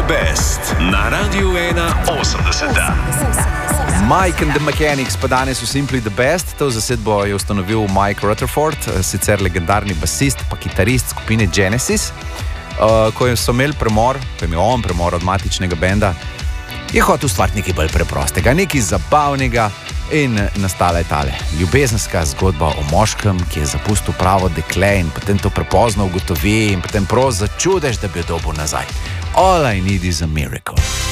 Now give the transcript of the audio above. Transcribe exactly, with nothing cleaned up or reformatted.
the Best na Radiu ena osemdeset. Mike and the Mechanics pa danes v Simply the Best. To zasedbo je ustanovil Mike Rutherford, sicer legendarni basist pa kitarist skupine Genesis. Uh, ko so imeli premor, ko je imel on premor od matičnega benda, je hotel ustvariti nekaj bolj preprostega, nekaj zabavnega in nastala je tale ljubezenska zgodba o moškem, ki je zapustil pravo dekle in potem to prepozno ugotovi in potem prav začudeš, da bi jo dobil nazaj. All I need is a miracle.